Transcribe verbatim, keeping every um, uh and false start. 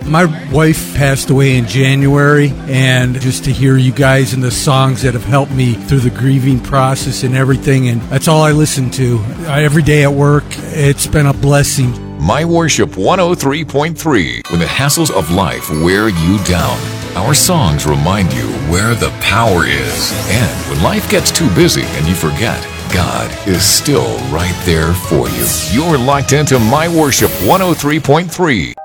My wife passed away in January, and just to hear you guys and the songs that have helped me through the grieving process and everything, and that's all I listen to. Every day at work, it's been a blessing. My Worship one oh three point three. When the hassles of life wear you down, our songs remind you where the power is. And when life gets too busy and you forget, God is still right there for you. You're locked into My Worship one oh three point three.